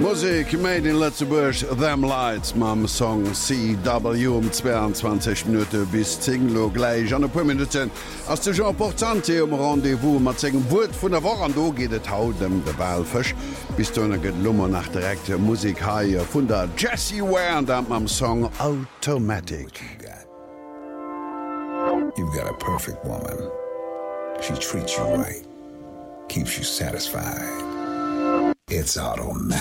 Musik made in Lützeburg Them Lights mam Song CW 22 Minuten bis 10 Lo gleich an pu Minuten ass du Jean Portante Rendevous mat segem Wut vun der War an do giet haut dem de Walfech bis du gët Lummer nach direkte Musikhaier vun der Jessie Ware dat mam Song Automatic. You've got a perfect woman. She treats you right, keeps you satisfied. It's automatic.